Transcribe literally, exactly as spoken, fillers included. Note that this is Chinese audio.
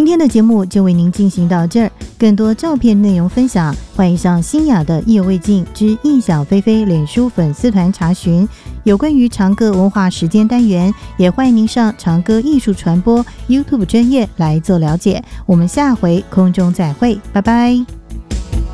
天的节目就为您进行到这儿，更多照片内容分享，欢迎上新雅的意犹未尽之异想菲菲脸书粉丝团查询。有关于长歌文化时间单元，也欢迎您上长歌艺术传播 YouTube 专页来做了解。我们下回空中再会，拜拜。